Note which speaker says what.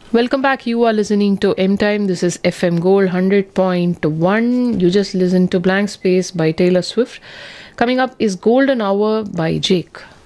Speaker 1: Welcome back. You are listening to M Time. This is FM Gold 100.1. You just listened to Blank Space by Taylor Swift. Coming up is Golden Hour by Jake.